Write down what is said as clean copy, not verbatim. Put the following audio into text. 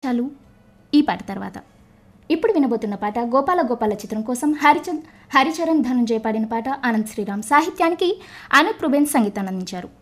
విశేషాలు ఈ పాట తర్వాత. ఇప్పుడు వినబోతున్న పాట గోపాల గోపాల చిత్రం కోసం హరిచరణ్ ధనంజయ్ పాడిన పాట. అనంత్ శ్రీరామ్ సాహిత్యానికి అనూప్ రూబెన్స్ సంగీతాన్ని అందించారు.